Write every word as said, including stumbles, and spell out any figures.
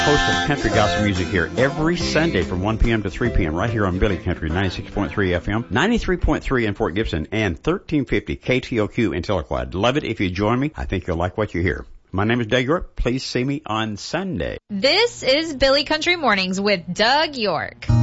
Host of Country Gospel Music here every Sunday from one p.m. to three p.m. right here on Billy Country ninety-six point three F M, ninety-three point three in Fort Gibson, and thirteen fifty K T O Q in Tahlequah. Love it if you join me. I think you'll like what you hear. My name is Doug York. Please see me on Sunday. This is Billy Country Mornings with Doug York.